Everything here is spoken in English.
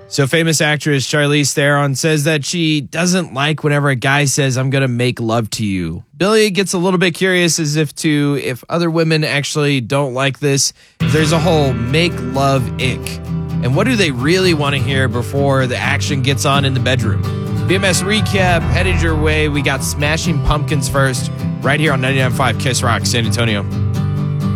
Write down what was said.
So famous actress Charlize Theron says that she doesn't like whenever a guy says, I'm going to make love to you. Billy gets a little bit curious as if other women actually don't like this, if there's a whole make love ick. And what do they really want to hear before the action gets on in the bedroom? BMS recap headed your way. We got Smashing Pumpkins first, right here on 99.5 Kiss Rock San Antonio.